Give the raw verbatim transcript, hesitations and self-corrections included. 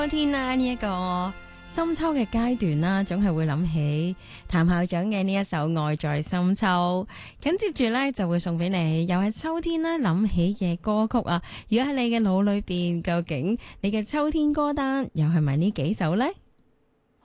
秋天啦，呢一個深秋嘅階段啦，總係會諗起譚校長嘅呢一首《愛在深秋》。咁接住呢，就會送俾你，又係秋天啦諗起嘅歌曲啊！如果喺你嘅腦裏邊，究竟你嘅秋天歌單又係咪呢幾首呢？